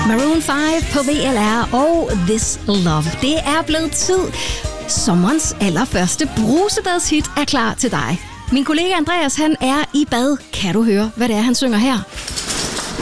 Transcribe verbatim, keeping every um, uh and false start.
Maroon fem på V L R og This Love. Det er blevet tid. Sommerens allerførste brusebadshit er klar til dig. Min kollega Andreas, han er i bad. Kan du høre, hvad det er, han synger her?